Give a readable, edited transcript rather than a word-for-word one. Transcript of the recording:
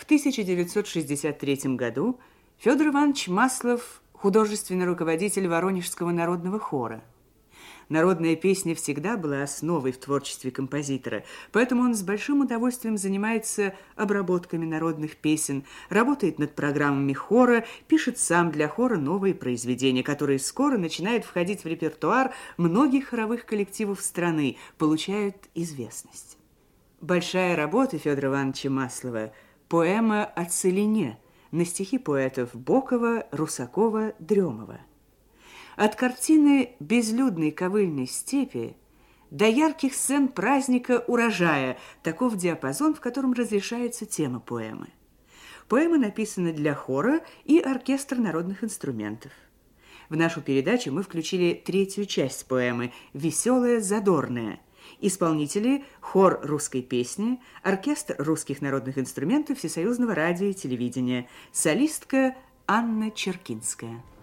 1963 году Федор Иванович Маслов – художественный руководитель Воронежского народного хора. Народная песня всегда была основой в творчестве композитора, поэтому он с большим удовольствием занимается обработками народных песен, работает над программами хора, пишет сам для хора новые произведения, которые скоро начинают входить в репертуар многих хоровых коллективов страны, получают известность. Большая работа Федора Ивановича Маслова – поэма о Целине на стихи поэтов Бокова, Русакова, Дрёмова. От картины безлюдной ковыльной степи до ярких сцен праздника урожая – таков диапазон, в котором разрешается тема поэмы. Поэма написана для хора и оркестра народных инструментов. В нашу передачу мы включили третью часть поэмы «Веселая, задорная». Исполнители – хор русской песни, оркестр русских народных инструментов Всесоюзного радио и телевидения, солистка Анна Черкинская.